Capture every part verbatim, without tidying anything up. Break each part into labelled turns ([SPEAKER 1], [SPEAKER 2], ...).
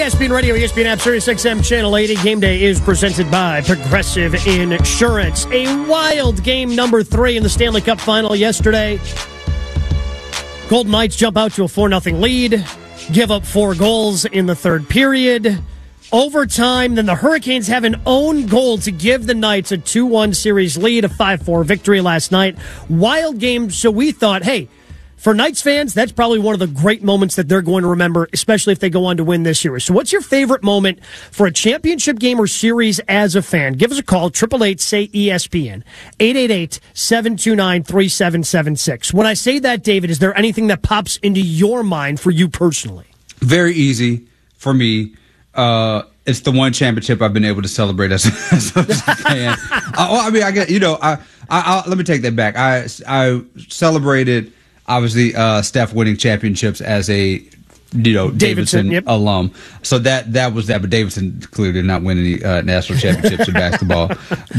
[SPEAKER 1] S P N Radio, E S P N App, Sirius X M Channel eighty. Game Day is presented by Progressive Insurance. A wild game number three in the Stanley Cup Final yesterday. Golden Knights jump out to a four nothing lead, give up four goals in the third period. Overtime, then the Hurricanes have an own goal to give the Knights a two one series lead, a five four victory last night. Wild game, so we thought, hey, for Knights fans, that's probably one of the great moments that they're going to remember, especially if they go on to win this series. So what's your favorite moment for a championship game or series as a fan? Give us a call, eight eight eight, say E S P N, eight eight eight, seven two nine, three seven seven six. When I say that, David, is there anything that pops into your mind for you personally?
[SPEAKER 2] Very easy for me. Uh, it's the one championship I've been able to celebrate as, as a fan. I, I mean, I get, you know, I, I, I, let me take that back. I, I celebrated, obviously, uh, Steph winning championships as a, you know, Davidson, Davidson yep. alum. So that, that was that, but Davidson clearly did not win any uh, national championships in basketball.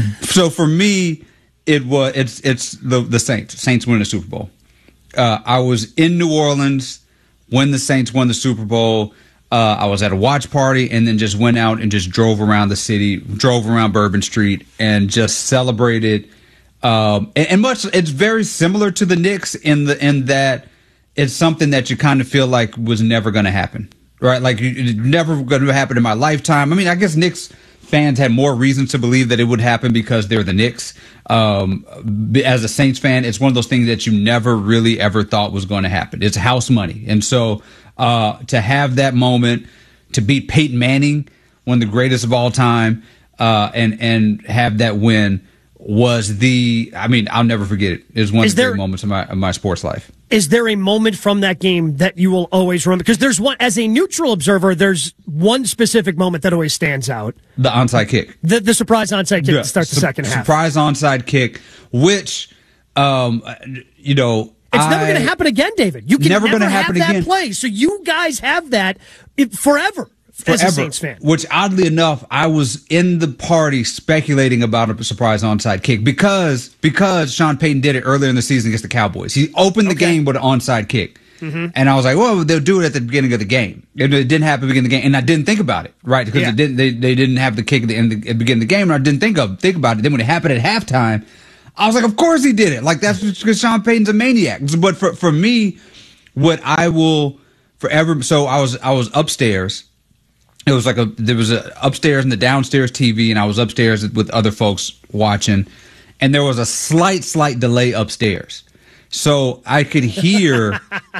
[SPEAKER 2] So for me, it was, it's, it's the, the Saints. Saints winning the Super Bowl. Uh, I was in New Orleans when the Saints won the Super Bowl. Uh, I was at a watch party and then just went out and just drove around the city, drove around Bourbon Street, and just celebrated. Um, and, and much, it's very similar to the Knicks in the in that it's something that you kind of feel like was never going to happen, right? Like it's never going to happen in my lifetime. I mean, I guess Knicks fans had more reason to believe that it would happen because they're the Knicks. Um, as a Saints fan, it's one of those things that you never really ever thought was going to happen. It's house money, and so. Uh, to have that moment, to beat Peyton Manning, one of the greatest of all time, uh, and and have that win was the, I mean, I'll never forget it. It was one is of the there, great moments of my, of my sports life.
[SPEAKER 1] Is there a moment from that game that you will always remember? Because there's one, as a neutral observer, there's one specific moment that always stands out.
[SPEAKER 2] The onside kick.
[SPEAKER 1] The, the surprise onside kick yeah. to start the Su- second half.
[SPEAKER 2] Surprise onside kick, which, um, you know,
[SPEAKER 1] It's never going to happen again, David. You can never, never
[SPEAKER 2] gonna
[SPEAKER 1] have
[SPEAKER 2] happen
[SPEAKER 1] that
[SPEAKER 2] again.
[SPEAKER 1] play. So you guys have that forever, forever as a Saints fan.
[SPEAKER 2] Which, oddly enough, I was in the party speculating about a surprise onside kick because because Sean Payton did it earlier in the season against the Cowboys. He opened the okay. game with an onside kick. Mm-hmm. And I was like, well, they'll do it at the beginning of the game. It, it didn't happen at the beginning of the game. And I didn't think about it, right? Because yeah. it didn't, they, they didn't have the kick at the, end of the, at the beginning of the game. And I didn't think of think about it. Then when it happened at halftime, I was like, of course he did it. Like, that's because Sean Payton's a maniac. But for, for me, what I will forever, so I was, I was upstairs. It was like a, there was a upstairs and the downstairs T V, and I was upstairs with other folks watching, and there was a slight, slight delay upstairs. So I could hear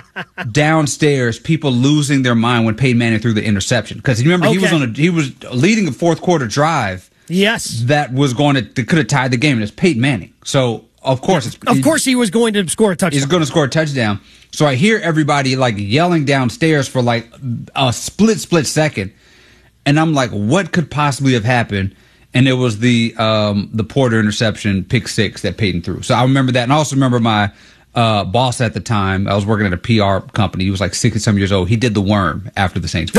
[SPEAKER 2] downstairs people losing their mind when Peyton Manning threw the interception. Because you remember, okay. he was on a, he was leading a fourth quarter drive.
[SPEAKER 1] Yes,
[SPEAKER 2] that was going to that could have tied the game, and it's Peyton Manning. So of course, it's,
[SPEAKER 1] of course, he was going to score a touchdown.
[SPEAKER 2] He's going to score a touchdown. So I hear everybody like yelling downstairs for like a split split second, and I'm like, what could possibly have happened? And it was the um, the Porter interception, pick six that Peyton threw. So I remember that, and I also remember my uh, boss at the time. I was working at a P R company. He was like sixty some years old. He did the worm after the Saints.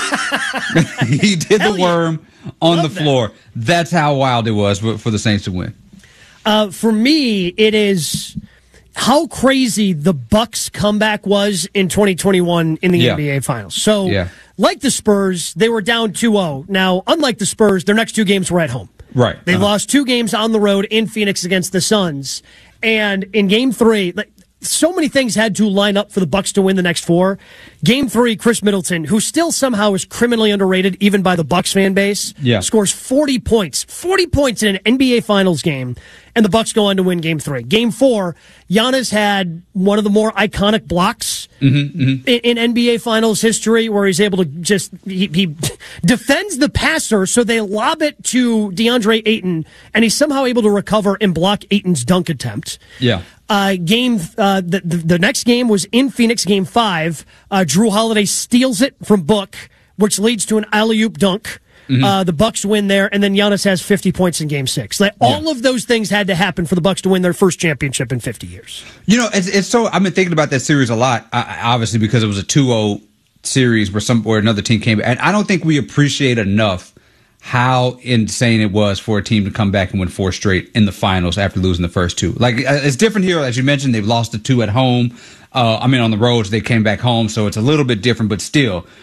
[SPEAKER 2] He did Hell the worm. Yeah. On Love the floor. That. That's how wild it was for, for the Saints to win.
[SPEAKER 1] Uh, for me, it is how crazy the Bucks comeback was in twenty twenty-one in the yeah. N B A Finals. So, yeah. like the Spurs, they were down two oh. Now, unlike the Spurs, their next two games were at home.
[SPEAKER 2] Right.
[SPEAKER 1] They
[SPEAKER 2] uh-huh.
[SPEAKER 1] lost two games on the road in Phoenix against the Suns. And in game three, like, so many things had to line up for the Bucks to win the next four. Game three, Chris Middleton, who still somehow is criminally underrated even by the Bucks fan base,
[SPEAKER 2] yeah.
[SPEAKER 1] scores forty points. forty points in an N B A Finals game, and the Bucks go on to win game three. Game four, Giannis had one of the more iconic blocks mm-hmm, mm-hmm. In, in N B A Finals history, where he's able to just, he, he defends the passer, so they lob it to DeAndre Ayton, and he's somehow able to recover and block Ayton's dunk attempt.
[SPEAKER 2] Yeah.
[SPEAKER 1] Uh, game uh, the, the the next game was in Phoenix, game five. Uh, Drew Holiday steals it from Book, which leads to an alley-oop dunk. Mm-hmm. Uh, the Bucks win there, and then Giannis has fifty points in game six. Like, all yeah. of those things had to happen for the Bucks to win their first championship in fifty years.
[SPEAKER 2] You know, it's, it's so, I've been thinking about that series a lot, uh, obviously, because it was a two oh series where some, where another team came, and I don't think we appreciate enough how insane it was for a team to come back and win four straight in the finals after losing the first two. Like, it's different here. As you mentioned, they've lost the two at home. Uh, I mean, on the roads, they came back home, so it's a little bit different, but still,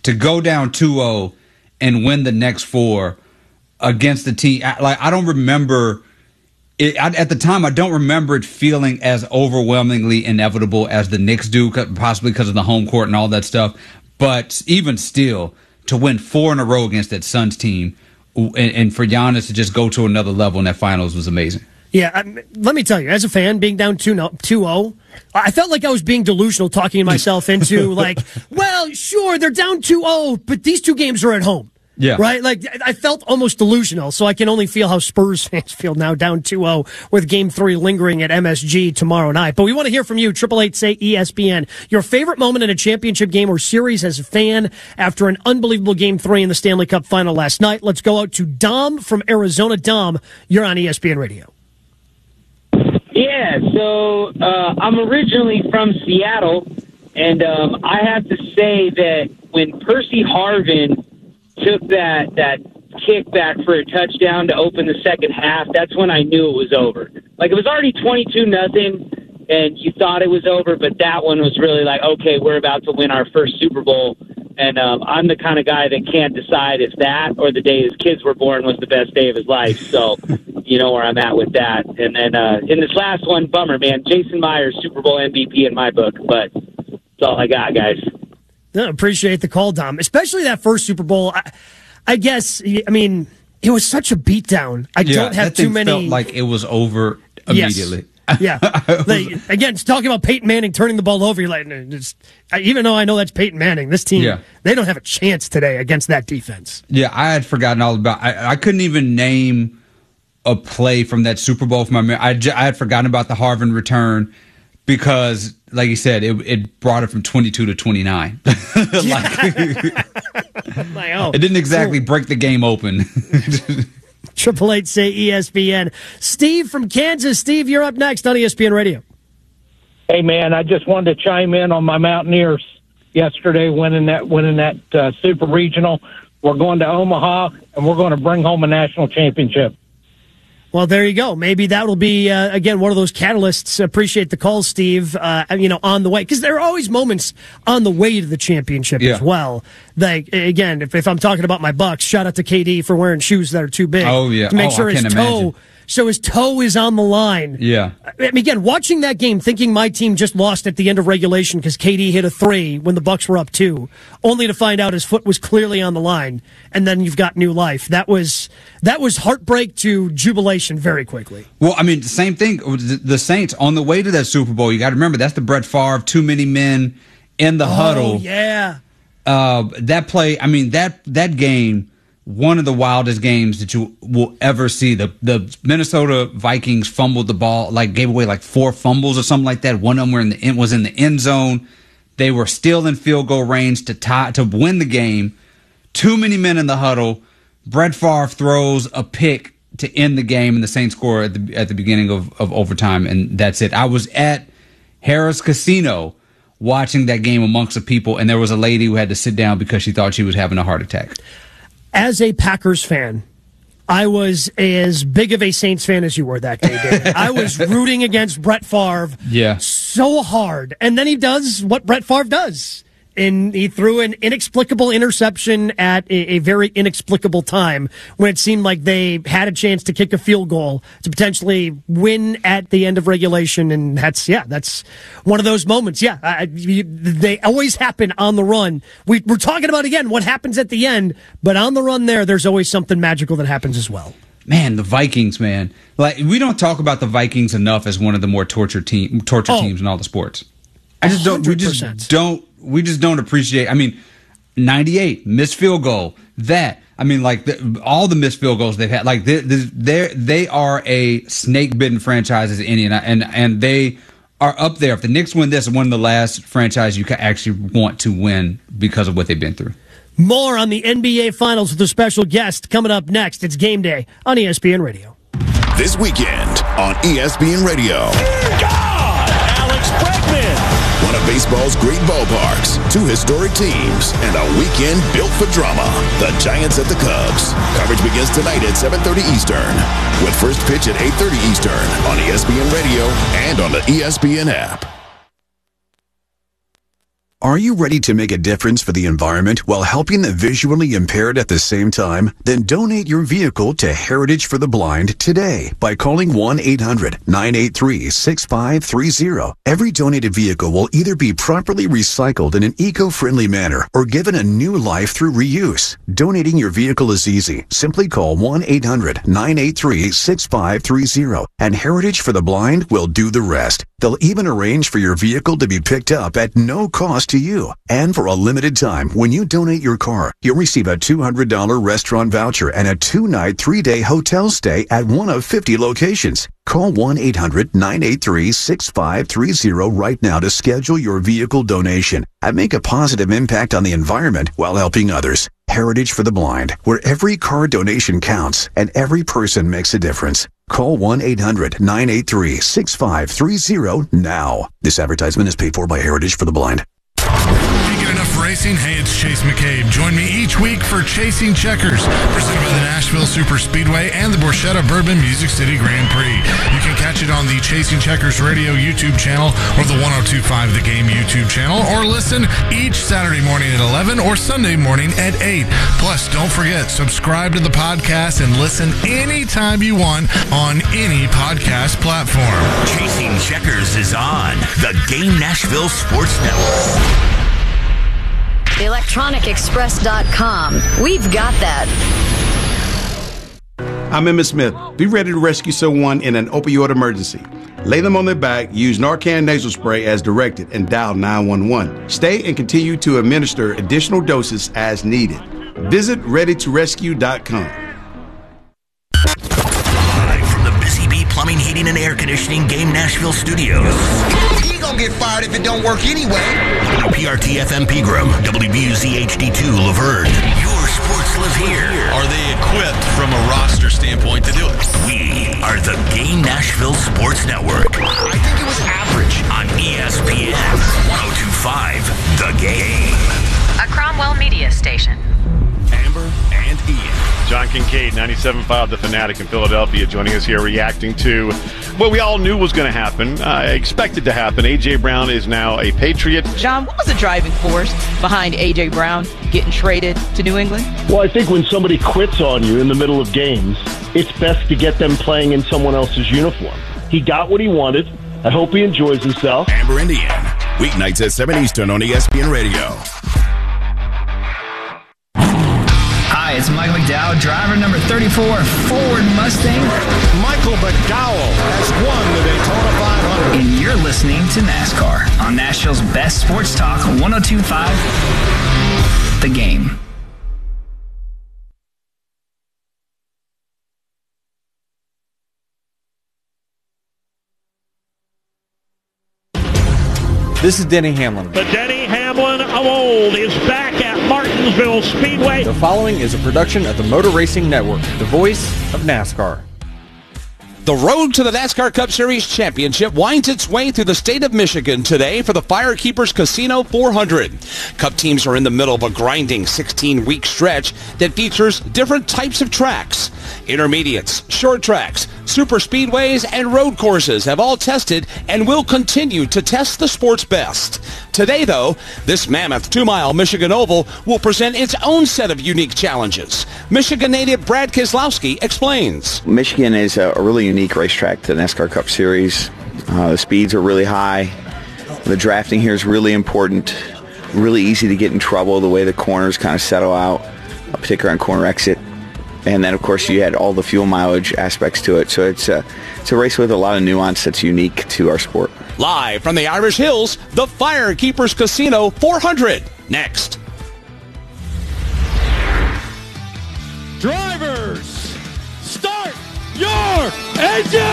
[SPEAKER 2] to go down two oh and win the next four against the team. Like, I don't remember it I, at the time. I don't remember it feeling as overwhelmingly inevitable as the Knicks do, possibly because of the home court and all that stuff. But even still, to win four in a row against that Suns team, and, and for Giannis to just go to another level in that finals was amazing.
[SPEAKER 1] Yeah, um, let me tell you, as a fan, being down two oh, I felt like I was being delusional, talking myself into, like, well, sure, they're down two oh, but these two games are at home.
[SPEAKER 2] Yeah.
[SPEAKER 1] Right? Like, I felt almost delusional, so I can only feel how Spurs fans feel now, down two oh, with Game three lingering at M S G tomorrow night. But we want to hear from you, eight eight eight, say E S P N. Your favorite moment in a championship game or series as a fan after an unbelievable Game three in the Stanley Cup Final last night. Let's go out to Dom from Arizona. Dom, you're on E S P N Radio.
[SPEAKER 3] Yeah, so uh, I'm originally from Seattle, and um, I have to say that when Percy Harvin took that that kick back for a touchdown to open the second half, that's when I knew it was over. Like, it was already twenty-two nothing, and you thought it was over, but that one was really like, okay, we're about to win our first Super Bowl. And um, I'm the kind of guy that can't decide if that or the day his kids were born was the best day of his life. So you know where I'm at with that. And then uh, in this last one, bummer, man. Jason Myers, Super Bowl M V P in my book. But that's all I got, guys.
[SPEAKER 1] No, appreciate the call, Dom. Especially that first Super Bowl. I, I guess, I mean, it was such a beatdown. I
[SPEAKER 2] yeah,
[SPEAKER 1] don't have
[SPEAKER 2] that thing
[SPEAKER 1] too many.
[SPEAKER 2] Felt like it was over immediately.
[SPEAKER 1] Yes. Yeah. Like, again, talking about Peyton Manning turning the ball over, you're like, just, even though I know that's Peyton Manning, this team, yeah. they don't have a chance today against that defense.
[SPEAKER 2] Yeah, I had forgotten all about I, I couldn't even name a play from that Super Bowl from my memory. I, I had forgotten about the Harvin return because, like you said, it, it brought it from twenty-two to twenty-nine. like,
[SPEAKER 1] like, oh,
[SPEAKER 2] it didn't exactly cool. break the game open.
[SPEAKER 1] Triple eight say E S P N. Steve from Kansas. Steve, you're up next on E S P N Radio.
[SPEAKER 4] Hey man, I just wanted to chime in on my Mountaineers yesterday winning that winning that uh, Super Regional. We're going to Omaha and we're going to bring home a national championship.
[SPEAKER 1] Well, there you go. Maybe that will be, uh, again, one of those catalysts. Appreciate the call, Steve, uh, you know, on the way. Because there are always moments on the way to the championship yeah. as well. Like, again, if, if I'm talking about my Bucks, shout out to K D for wearing shoes that are too big.
[SPEAKER 2] Oh, yeah.
[SPEAKER 1] To make
[SPEAKER 2] oh,
[SPEAKER 1] sure
[SPEAKER 2] I
[SPEAKER 1] his
[SPEAKER 2] can't
[SPEAKER 1] toe...
[SPEAKER 2] imagine.
[SPEAKER 1] So his toe is on the line.
[SPEAKER 2] Yeah.
[SPEAKER 1] I mean, again, watching that game, thinking my team just lost at the end of regulation because K D hit a three when the Bucks were up two, only to find out his foot was clearly on the line, and then you've got new life. That was that was heartbreak to jubilation very quickly.
[SPEAKER 2] Well, I mean, the same thing. The Saints on the way to that Super Bowl. You got to remember that's the Brett Favre too many men in the
[SPEAKER 1] oh,
[SPEAKER 2] huddle.
[SPEAKER 1] Yeah.
[SPEAKER 2] Uh, that play. I mean that that game. One of the wildest games that you will ever see. The the Minnesota Vikings fumbled the ball, like gave away like four fumbles or something like that. One of them were in the was in the end zone. They were still in field goal range to tie to win the game. Too many men in the huddle. Brett Favre throws a pick to end the game, and the Saints score at the at the beginning of, of overtime, and that's it. I was at Harrah's Casino watching that game amongst the people, and there was a lady who had to sit down because she thought she was having a heart attack.
[SPEAKER 1] As a Packers fan, I was as big of a Saints fan as you were that day, David. I was rooting against Brett Favre
[SPEAKER 2] yeah.
[SPEAKER 1] so hard. And then he does what Brett Favre does. And he threw an inexplicable interception at a, a very inexplicable time when it seemed like they had a chance to kick a field goal to potentially win at the end of regulation. And that's, yeah, that's one of those moments. Yeah, I, you, they always happen on the run. We, we're talking about, again, what happens at the end, but on the run there, there's always something magical that happens as well.
[SPEAKER 2] Man, the Vikings, man. Like, we don't talk about the Vikings enough as one of the more tortured team, torture oh, teams in all the sports. I just don't, we just don't, We just don't appreciate. I mean, ninety-eight missed field goal. That I mean, like the, all the missed field goals they've had. Like they they they are a snake bitten franchise as any, and and and they are up there. If the Knicks win this, one of the last franchise you can actually want to win because of what they've been through.
[SPEAKER 1] More on the N B A Finals with a special guest coming up next. It's Game Day on E S P N Radio.
[SPEAKER 5] This weekend on E S P N Radio.
[SPEAKER 6] God, Alex Bregman.
[SPEAKER 5] One of baseball's great ballparks, two historic teams, and a weekend built for drama. The Giants at the Cubs. Coverage begins tonight at seven thirty Eastern, with first pitch at eight thirty Eastern on E S P N Radio and on the E S P N app.
[SPEAKER 7] Are you ready to make a difference for the environment while helping the visually impaired at the same time? Then donate your vehicle to Heritage for the Blind today by calling one eight hundred nine eight three six five three zero. Every donated vehicle will either be properly recycled in an eco-friendly manner or given a new life through reuse. Donating your vehicle is easy. Simply call one eight hundred nine eight three six five three zero and Heritage for the Blind will do the rest. They'll even arrange for your vehicle to be picked up at no cost to you. And for a limited time, when you donate your car, you'll receive a two hundred dollars restaurant voucher and a two-night, three-day hotel stay at one of fifty locations. Call one eight hundred nine eight three six five three zero right now to schedule your vehicle donation and make a positive impact on the environment while helping others. Heritage for the Blind, where every car donation counts and every person makes a difference. Call one eight hundred nine eight three six five three zero now. This advertisement is paid for by Heritage for the Blind.
[SPEAKER 8] Can't get enough racing? Hey, it's Chase McCabe. Join me each week for Chasing Checkers, presented by the Nashville Super Speedway and the Borchetta Bourbon Music City Grand Prix. You can catch it on the Chasing Checkers Radio YouTube channel or the one oh two point five The Game YouTube channel, or listen each Saturday morning at eleven or Sunday morning at eight. Plus, don't forget, subscribe to the podcast and listen anytime you want on any podcast platform.
[SPEAKER 9] Chasing Checkers is on the Game Nashville Sports Network.
[SPEAKER 10] the electronic express dot com. We've got that.
[SPEAKER 11] I'm Emmitt Smith. Be ready to rescue someone in an opioid emergency. Lay them on their back, use Narcan nasal spray as directed, and dial nine one one. Stay and continue to administer additional doses as needed. Visit ready to rescue dot com.
[SPEAKER 9] Live from the Busy Bee Plumbing, Heating, and Air Conditioning Game Nashville Studios.
[SPEAKER 12] He gonna get fired if it don't work anyway.
[SPEAKER 9] W P R T F M Pegram, W B U Z H D two Laverne. Your sports live here.
[SPEAKER 13] Are they equipped from a roster standpoint to do it?
[SPEAKER 9] We are the Game Nashville Sports Network.
[SPEAKER 12] I think it was average.
[SPEAKER 9] On E S P N one oh two point five The Game.
[SPEAKER 14] A Cromwell Media Station.
[SPEAKER 13] Amber and Ian.
[SPEAKER 15] John Kincaid, ninety-seven point five The Fanatic in Philadelphia, joining us here, reacting to what we all knew was going to happen, uh, expected to happen. A J. Brown is now a Patriot.
[SPEAKER 16] John, what was the driving force behind A J. Brown getting traded to New England?
[SPEAKER 17] Well, I think when somebody quits on you in the middle of games, it's best to get them playing in someone else's uniform. He got what he wanted. I hope he enjoys himself.
[SPEAKER 5] Amber and Ian, weeknights at seven Eastern on E S P N Radio.
[SPEAKER 18] Hi, it's Michael McDowell, driver number thirty-four, Ford Mustang.
[SPEAKER 6] Michael McDowell has won the Daytona five hundred.
[SPEAKER 18] And you're listening to NASCAR on Nashville's best sports talk, one oh two point five The Game.
[SPEAKER 19] This is Denny Hamlin.
[SPEAKER 6] The Denny Hamlin of old is back at Martinsville Speedway.
[SPEAKER 19] The following is a production of the Motor Racing Network, the voice of NASCAR.
[SPEAKER 20] The road to the NASCAR Cup Series Championship winds its way through the state of Michigan today for the Firekeepers Casino four hundred. Cup teams are in the middle of a grinding sixteen-week stretch that features different types of tracks. Intermediates, short tracks, super speedways, and road courses have all tested and will continue to test the sport's best. Today, though, this mammoth two-mile Michigan Oval will present its own set of unique challenges. Michigan native Brad Keselowski explains.
[SPEAKER 21] Michigan is a really unique racetrack to the NASCAR Cup Series. Uh, the speeds are really high. The drafting here is really important. Really easy to get in trouble the way the corners kind of settle out, particularly on corner exit. And then, of course, you had all the fuel mileage aspects to it. So it's a, it's a race with a lot of nuance that's unique to our sport.
[SPEAKER 20] Live from the Irish Hills, the Firekeepers Casino four hundred. Next.
[SPEAKER 6] Drivers, start your engines!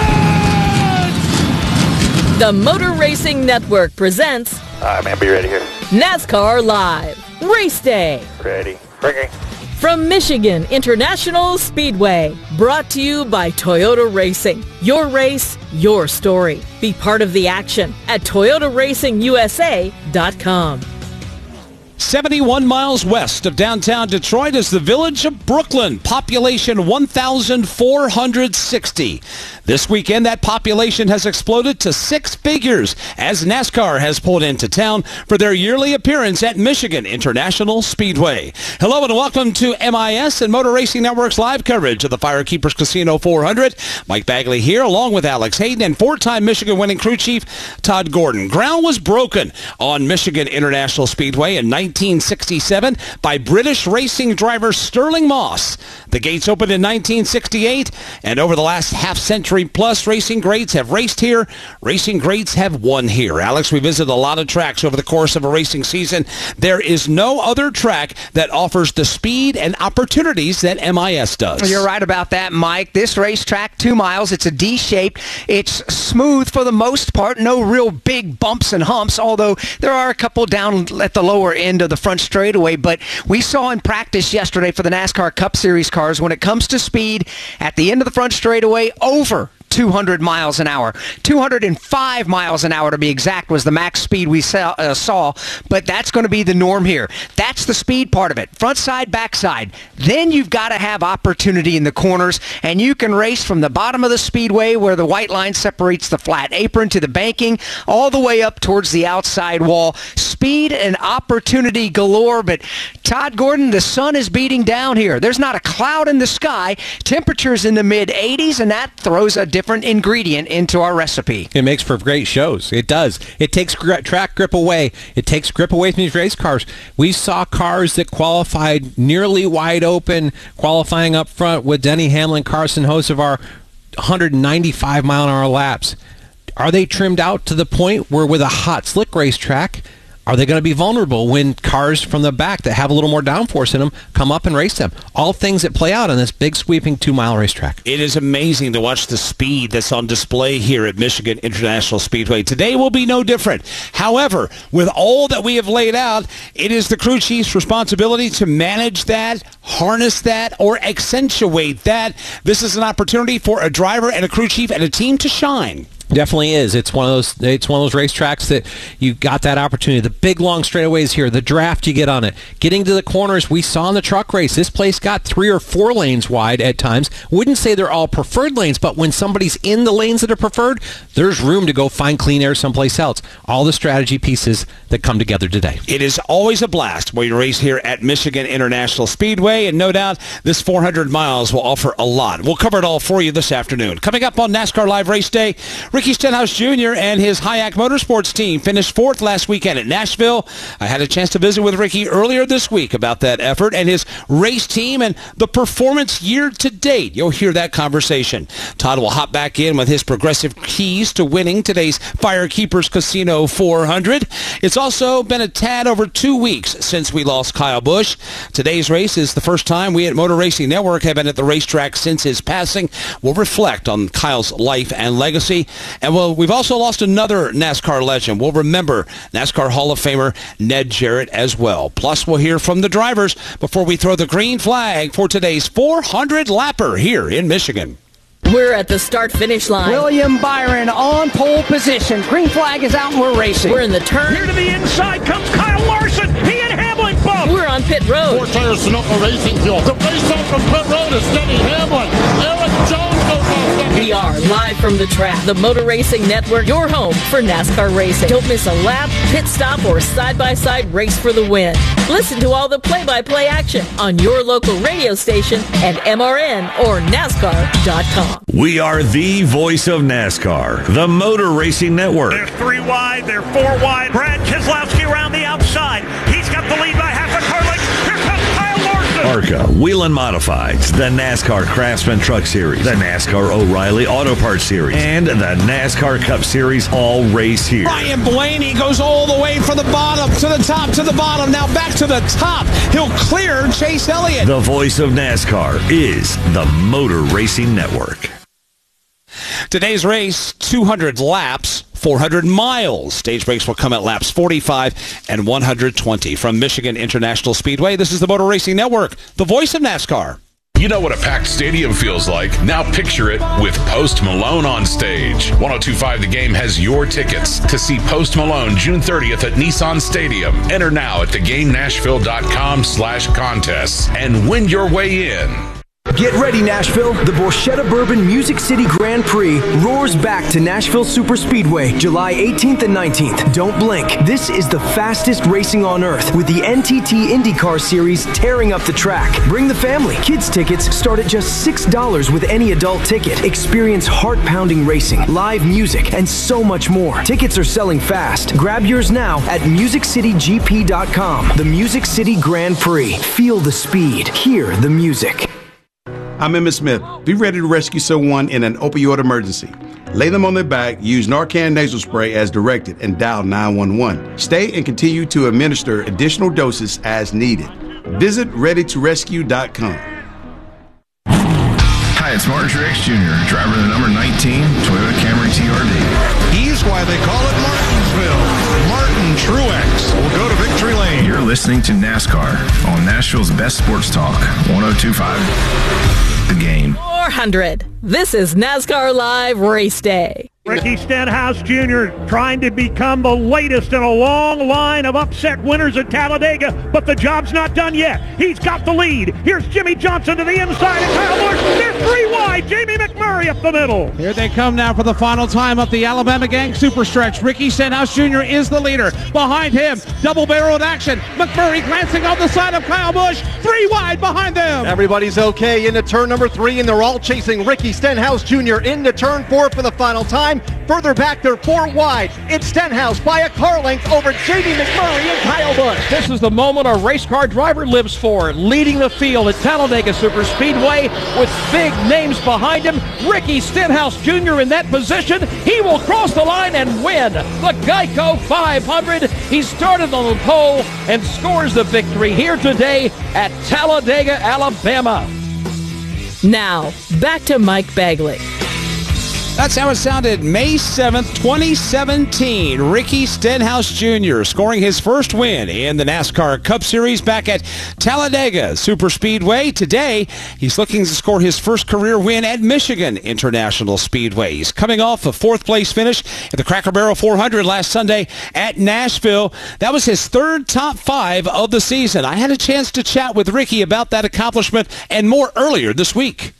[SPEAKER 22] The Motor Racing Network presents...
[SPEAKER 23] All right, man, be ready here.
[SPEAKER 22] NASCAR Live, Race Day.
[SPEAKER 23] Ready. Bringing.
[SPEAKER 22] From Michigan International Speedway, brought to you by Toyota Racing. Your race, your story. Be part of the action at Toyota Racing U S A dot com.
[SPEAKER 20] seventy-one miles west of downtown Detroit is the village of Brooklyn, population one thousand four hundred sixty. This weekend, that population has exploded to six figures as NASCAR has pulled into town for their yearly appearance at Michigan International Speedway. Hello and welcome to M I S and Motor Racing Network's live coverage of the Firekeepers Casino four hundred. Mike Bagley here, along with Alex Hayden and four-time Michigan winning crew chief Todd Gordon. Ground was broken on Michigan International Speedway in nineteen sixty-seven by British racing driver Sterling Moss. The gates opened in nineteen sixty-eight, and over the last half century plus, racing greats have raced here. Racing greats have won here. Alex, we visited a lot of tracks over the course of a racing season. There is no other track that offers the speed and opportunities that M I S does.
[SPEAKER 2] You're right about that, Mike. This racetrack, two miles, it's a D-shape. It's smooth for the most part. No real big bumps and humps, although there are a couple down at the lower end of the front straightaway. But we saw in practice yesterday for the NASCAR Cup Series cars, when it comes to speed, at the end of the front straightaway, over two hundred miles an hour. two hundred five miles an hour to be exact was the max speed we saw, uh, saw, but that's going to be the norm here. That's the speed part of it. Front side, back side. Then you've got to have opportunity in the corners, and you can race from the bottom of the speedway where the white line separates the flat apron to the banking, all the way up towards the outside wall. Speed and opportunity galore, but Todd Gordon, the sun is beating down here. There's not a cloud in the sky. Temperatures in the mid eighties, and that throws a different different ingredient into our recipe.
[SPEAKER 19] It makes for great shows. It does. It takes gr- track grip away. It takes grip away from these race cars. We saw cars that qualified nearly wide open, qualifying up front with Denny Hamlin, Carson Hocevar, one ninety-five mile an hour laps. Are they trimmed out to the point where with a hot, slick racetrack, are they going to be vulnerable when cars from the back that have a little more downforce in them come up and race them? All things that play out on this big, sweeping two-mile racetrack.
[SPEAKER 20] It is amazing to watch the speed that's on display here at Michigan International Speedway. Today will be no different. However, with all that we have laid out, it is the crew chief's responsibility to manage that, harness that, or accentuate that. This is an opportunity for a driver and a crew chief and a team to shine.
[SPEAKER 19] Definitely is. It's one of those. It's one of those racetracks that you got that opportunity. The big long straightaways here, the draft you get on it, getting to the corners. We saw in the truck race, this place got three or four lanes wide at times. Wouldn't say they're all preferred lanes, but when somebody's in the lanes that are preferred, there's room to go find clean air someplace else. All the strategy pieces that come together today.
[SPEAKER 20] It is always a blast when you race here at Michigan International Speedway, and no doubt this four hundred miles will offer a lot. We'll cover it all for you this afternoon. Coming up on NASCAR Live Race Day, Ricky Stenhouse Junior and his Hayek Motorsports team finished fourth last weekend at Nashville. I had a chance to visit with Ricky earlier this week about that effort and his race team and the performance year to date. You'll hear that conversation. Todd will hop back in with his progressive keys to winning today's Firekeepers Casino four hundred. It's also been a tad over two weeks since we lost Kyle Busch. Today's race is the first time we at Motor Racing Network have been at the racetrack since his passing. We'll reflect on Kyle's life and legacy. And well, we've also lost another NASCAR legend. We'll remember NASCAR Hall of Famer Ned Jarrett as well. Plus, we'll hear from the drivers before we throw the green flag for today's four hundred lapper here in Michigan.
[SPEAKER 22] We're at the start-finish line.
[SPEAKER 2] William Byron on pole position. Green flag is out and we're racing.
[SPEAKER 22] We're in the turn.
[SPEAKER 6] Here to the inside comes Kyle Larson. He and Hamlin bump.
[SPEAKER 22] We're on pit road.
[SPEAKER 3] Four tires Sunoco Racing Fuel. The race off from pit road is Denny Hamlin. Eric Jones goes off second.
[SPEAKER 22] We are live from the track. The Motor Racing Network, your home for NASCAR racing. Don't miss a lap, pit stop, or side-by-side race for the win. Listen to all the play-by-play action on your local radio station at M R N or NASCAR dot com.
[SPEAKER 4] We are the voice of NASCAR, the Motor Racing Network.
[SPEAKER 6] They're three wide, they're four wide. Brad Keselowski around the outside. He's got the lead by half a car length. Here comes Kyle Larson.
[SPEAKER 4] ARCA Whelen Modifieds, the NASCAR Craftsman Truck Series, the NASCAR O'Reilly Auto Parts Series, and the NASCAR Cup Series all race here.
[SPEAKER 20] Ryan Blaney goes all the way from the bottom to the top to the bottom. Now back to the top. He'll clear Chase Elliott.
[SPEAKER 4] The voice of NASCAR is the Motor Racing Network.
[SPEAKER 20] Today's race, two hundred laps, four hundred miles. Stage breaks will come at laps forty-five and one hundred twenty. From Michigan International Speedway, this is the Motor Racing Network, the voice of NASCAR.
[SPEAKER 1] You know what a packed stadium feels like. Now picture it with Post Malone on stage. one oh two point five The Game has your tickets to see Post Malone June thirtieth at Nissan Stadium. Enter now at theGameNashville.com slash contests and win your way in.
[SPEAKER 7] Get ready, Nashville. The Borchetta Bourbon Music City Grand Prix roars back to Nashville Superspeedway July eighteenth and nineteenth. Don't blink. This is the fastest racing on earth with the N T T IndyCar Series tearing up the track. Bring the family. Kids tickets start at just six dollars with any adult ticket. Experience heart-pounding racing, live music, and so much more. Tickets are selling fast. Grab yours now at music city g p dot com. The Music City Grand Prix. Feel the speed. Hear the music.
[SPEAKER 11] I'm Emmitt Smith. Be ready to rescue someone in an opioid emergency. Lay them on their back, use Narcan nasal spray as directed, and dial nine one one. Stay and continue to administer additional doses as needed. Visit ready to rescue dot com.
[SPEAKER 8] Hi, it's Martin Truex Junior, driver of the number nineteen Toyota Camry T R D.
[SPEAKER 3] He's why they call it Martinsville. Martin Truex will go to victory lane.
[SPEAKER 8] You're listening to NASCAR on Nashville's best sports talk, one oh two point five The Game.
[SPEAKER 22] four hundred. This is NASCAR Live Race Day.
[SPEAKER 6] Ricky Stenhouse Junior trying to become the latest in a long line of upset winners at Talladega, but the job's not done yet. He's got the lead. Here's Jimmy Johnson to the inside, and Kyle Busch, they're three wide. Jamie McMurray up the middle.
[SPEAKER 24] Here they come now for the final time up the Alabama Gang Super Stretch. Ricky Stenhouse Junior is the leader. Behind him, double-barreled action. McMurray glancing off the side of Kyle Busch. Three wide behind them.
[SPEAKER 25] Everybody's okay into turn number three, and they're all chasing Ricky Stenhouse Junior into turn four for the final time. Further back, they're four wide. It's Stenhouse by a car length over Jamie McMurray and Kyle Busch.
[SPEAKER 24] This is the moment a race car driver lives for, leading the field at Talladega Superspeedway with big names behind him. Ricky Stenhouse Junior in that position. He will cross the line and win the Geico five hundred. He started on the pole and scores the victory here today at Talladega, Alabama.
[SPEAKER 22] Now, back to Mike Bagley.
[SPEAKER 20] That's how it sounded May seventh, twenty seventeen. Ricky Stenhouse Junior scoring his first win in the NASCAR Cup Series back at Talladega Superspeedway. Today, he's looking to score his first career win at Michigan International Speedway. He's coming off a fourth place finish at the Cracker Barrel four hundred last Sunday at Nashville. That was his third top five of the season. I had a chance to chat with Ricky about that accomplishment and more earlier this week.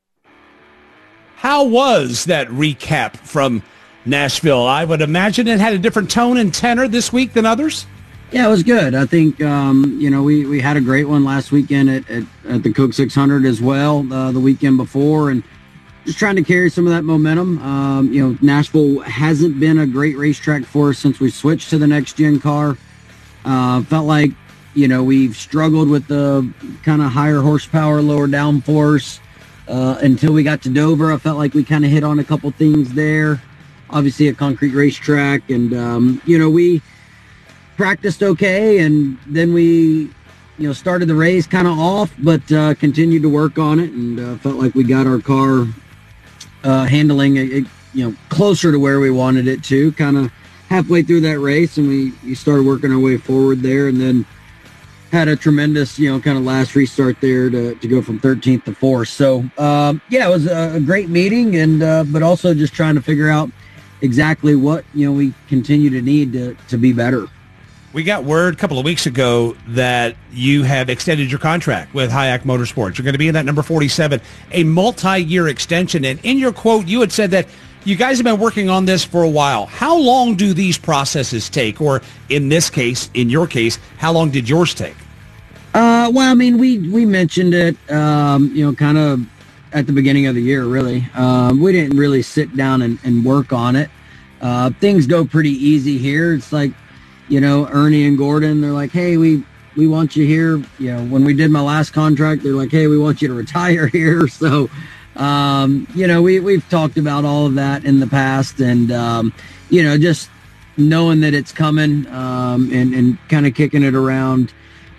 [SPEAKER 20] How was that recap from Nashville? I would imagine it had a different tone and tenor this week than others.
[SPEAKER 26] Yeah, it was good. I think, um, you know, we, we had a great one last weekend at, at, at the Coke six hundred as well, uh, the weekend before, and just trying to carry some of that momentum. Um, you know, Nashville hasn't been a great racetrack for us since we switched to the next-gen car. Uh, felt like, you know, we've struggled with the kind of higher horsepower, lower downforce. Uh, until we got to Dover, I felt like we kind of hit on a couple things there. Obviously a concrete racetrack, and, um, you know, we practiced okay, and then we, you know, started the race kind of off, but uh, continued to work on it, and uh, felt like we got our car uh, handling, it, you know, closer to where we wanted it to, kind of halfway through that race, and we, we started working our way forward there, and then had a tremendous, you know, kind of last restart there to, to go from thirteenth to fourth. So, um, yeah, it was a, a great meeting, and uh, but also just trying to figure out exactly what, you know, we continue to need to, to be better.
[SPEAKER 20] We got word a couple of weeks ago that you have extended your contract with Hayek Motorsports. You're going to be in that number forty-seven, a multi-year extension. And in your quote, you had said that you guys have been working on this for a while. How long do these processes take? Or in this case, in your case, how long did yours take?
[SPEAKER 26] Uh, well, I mean, we, we mentioned it, um, you know, kind of at the beginning of the year, really. Um, we didn't really sit down and, and work on it. Uh, things go pretty easy here. It's like, you know, Ernie and Gordon, they're like, hey, we, we want you here. You know, when we did my last contract, they're like, hey, we want you to retire here. So, um, you know, we, we've talked about all of that in the past, and, um, you know, just knowing that it's coming, um, and, and kind of kicking it around,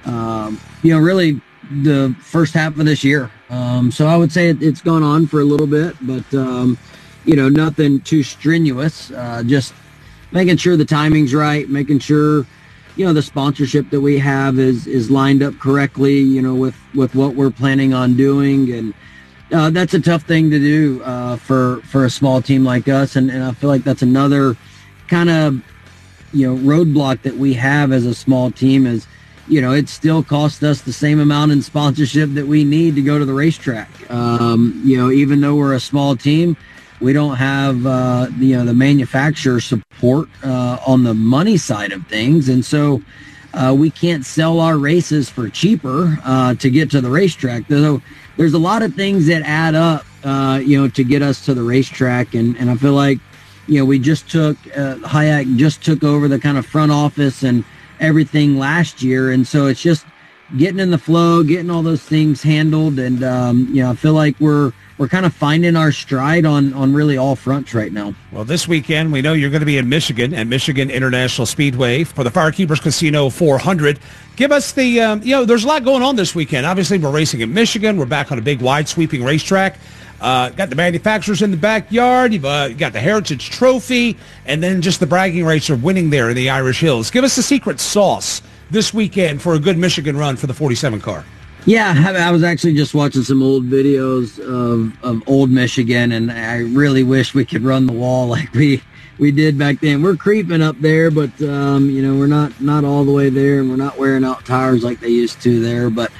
[SPEAKER 26] um, you know, really the first half of this year. Um, so I would say it, it's gone on for a little bit, but, um, you know, nothing too strenuous, uh, just making sure the timing's right, making sure, you know, the sponsorship that we have is is lined up correctly, you know, with, with what we're planning on doing. And uh, that's a tough thing to do uh, for, for a small team like us. And, and I feel like that's another kind of, you know, roadblock that we have as a small team is, you know, it still costs us the same amount in sponsorship that we need to go to the racetrack. Um, you know, even though we're a small team, we don't have, uh, you know, the manufacturer support uh, on the money side of things. And so uh, we can't sell our races for cheaper uh, to get to the racetrack. So there's a lot of things that add up, uh, you know, to get us to the racetrack. And, and I feel like, you know, we just took, uh, Hayek just took over the kind of front office and everything last year. And so it's just getting in the flow, getting all those things handled. And, um, you know, I feel like we're, we're kind of finding our stride on, on really all fronts right now.
[SPEAKER 9] Well, this weekend, we know you're going to be in Michigan at Michigan International Speedway for the Firekeepers Casino four hundred. Give us the, um, you know, there's a lot going on this weekend. Obviously, we're racing in Michigan. We're back on a big wide sweeping racetrack. Uh, got the manufacturers in the backyard. You've uh, got the Heritage Trophy, and then just the bragging rights of winning there in the Irish Hills. Give us the secret sauce this weekend for a good Michigan run for the forty-seven car.
[SPEAKER 26] Yeah, I was actually just watching some old videos of, of old Michigan, and I really wish we could run the wall like we we did back then. We're creeping up there, but um, you know, we're not not all the way there, and we're not wearing out tires like they used to there. But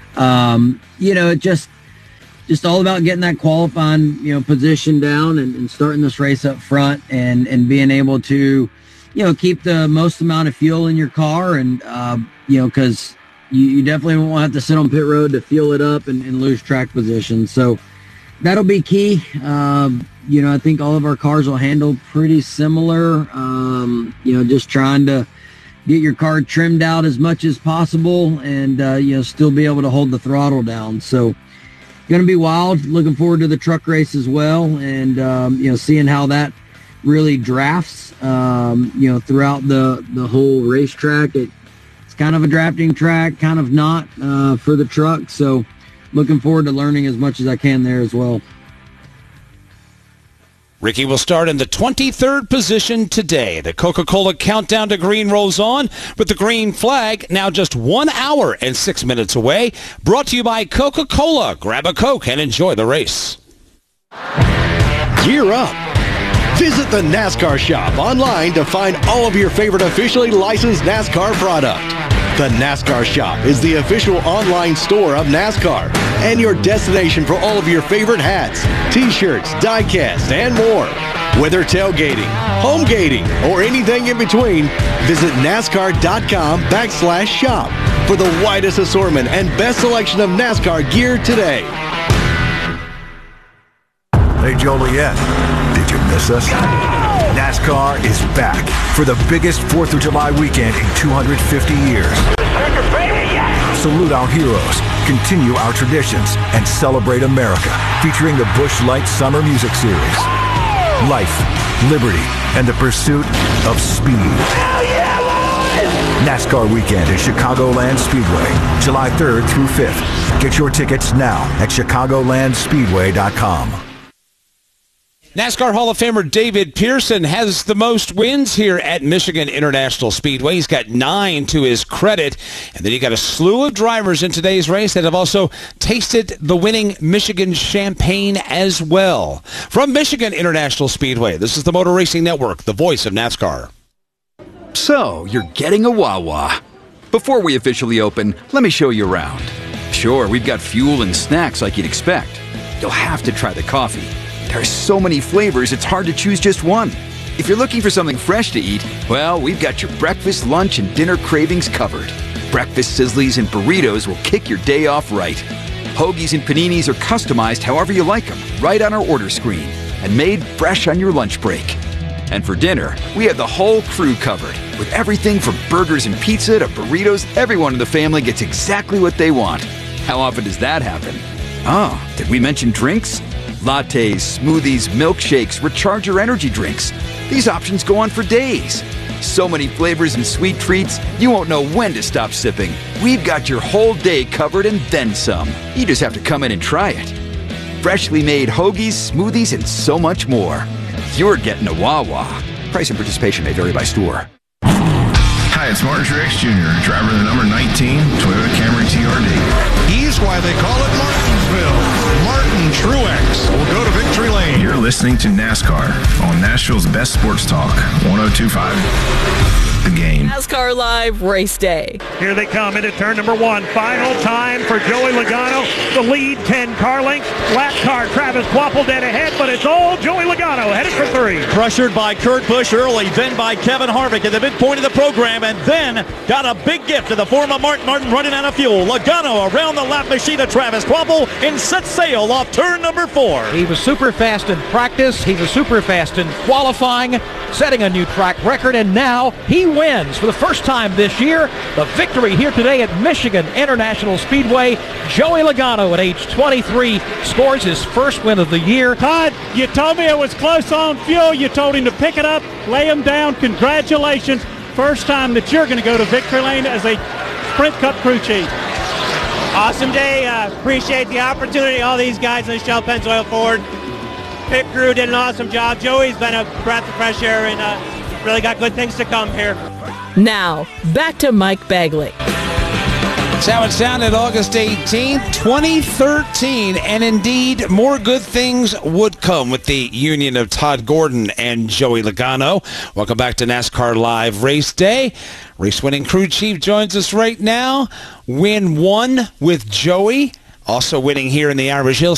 [SPEAKER 26] um, you know, it just. Just all about getting that qualifying, you know, position down and, and starting this race up front and, and being able to, you know, keep the most amount of fuel in your car. And, uh, you know, because you, you definitely won't have to sit on pit road to fuel it up and, and lose track position. So that'll be key. Um, you know, I think all of our cars will handle pretty similar. Um, you know, just trying to get your car trimmed out as much as possible and, uh, you know, still be able to hold the throttle down. So, going to be wild. Looking forward to the truck race as well, and um, you know, seeing how that really drafts. Um, you know, throughout the the whole racetrack, it, it's kind of a drafting track, kind of not uh, for the truck. So, looking forward to learning as much as I can there as well.
[SPEAKER 20] Ricky will start in the twenty-third position today. The Coca-Cola countdown to green rolls on with the green flag now just one hour and six minutes away. Brought to you by Coca-Cola. Grab a Coke and enjoy the race.
[SPEAKER 10] Gear up. Visit the NASCAR shop online to find all of your favorite officially licensed NASCAR product. The NASCAR shop is the official online store of NASCAR and your destination for all of your favorite hats, t-shirts, die-casts, and more. Whether tailgating, home gating, or anything in between, visit NASCAR.com backslash shop for the widest assortment and best selection of NASCAR gear today.
[SPEAKER 12] Hey, Joliet, did you miss us? NASCAR is back for the biggest fourth of July weekend in two hundred fifty years. Salute our heroes, continue our traditions, and celebrate America, featuring the Busch Light Summer Music Series. Life, liberty, and the pursuit of speed. NASCAR weekend at Chicagoland Speedway, July third through fifth. Get your tickets now at chicagoland speedway dot com.
[SPEAKER 20] NASCAR Hall of Famer David Pearson has the most wins here at Michigan International Speedway. He's got nine to his credit. And then you got a slew of drivers in today's race that have also tasted the winning Michigan champagne as well. From Michigan International Speedway, this is the Motor Racing Network, the voice of NASCAR.
[SPEAKER 13] So, you're getting a Wawa. Before we officially open, let me show you around. Sure, we've got fuel and snacks like you'd expect. You'll have to try the coffee. There are so many flavors, it's hard to choose just one. If you're looking for something fresh to eat, well, we've got your breakfast, lunch, and dinner cravings covered. Breakfast sizzlies and burritos will kick your day off right. Hoagies and paninis are customized however you like them, right on our order screen, and made fresh on your lunch break. And for dinner, we have the whole crew covered. With everything from burgers and pizza to burritos, everyone in the family gets exactly what they want. How often does that happen? Oh, did we mention drinks? Lattes, smoothies, milkshakes, recharger energy drinks. These options go on for days. So many flavors and sweet treats, you won't know when to stop sipping. We've got your whole day covered and then some. You just have to come in and try it. Freshly made hoagies, smoothies, and so much more. You're getting a Wawa. Price and participation may vary by store.
[SPEAKER 8] Hi, it's Martin Truex Junior, driver of the number nineteen Toyota Camry T R D.
[SPEAKER 5] He's why they call it Martinsville. Martin Truex will go to victory lane.
[SPEAKER 8] You're listening to NASCAR on Nashville's best sports talk, one oh two point five. The Game.
[SPEAKER 22] NASCAR Live Race Day.
[SPEAKER 6] Here they come into turn number one. Final time for Joey Logano. The lead, ten car lengths. Lap car, Travis Kvapil dead ahead, but it's all Joey Logano headed for three.
[SPEAKER 14] Pressured by Kurt Busch early, then by Kevin Harvick at the midpoint of the program, and then got a big gift in the form of Martin Martin running out of fuel. Logano around the lap machine of Travis Kvapil and set sail off turn number four.
[SPEAKER 24] He was super fast in practice. He was super fast in qualifying, setting a new track record, and now he wins for the first time this year. The victory here today at Michigan International Speedway. Joey Logano at age twenty-three scores his first win of the year.
[SPEAKER 15] Todd, you told me it was close on fuel. You told him to pick it up, lay him down. Congratulations. First time that you're going to go to victory lane as a Sprint Cup crew chief.
[SPEAKER 16] Awesome day. Uh, appreciate the opportunity. All these guys in the Shell Pennzoil Ford pit crew did an awesome job. Joey's been a breath of fresh air and uh, really got good things to come here.
[SPEAKER 22] Now, back to Mike Bagley.
[SPEAKER 20] That's how it sounded August eighteenth, twenty thirteen. And indeed, more good things would come with the union of Todd Gordon and Joey Logano. Welcome back to NASCAR Live Race Day. Race-winning crew chief joins us right now. Win one with Joey. Also winning here in the Irish Hills.